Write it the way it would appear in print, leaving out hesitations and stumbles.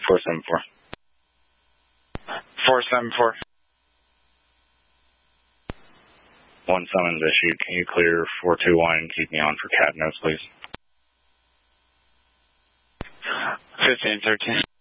474. 474. One summons issued. Can you clear 421 and keep me on for cat notes, please? 1513.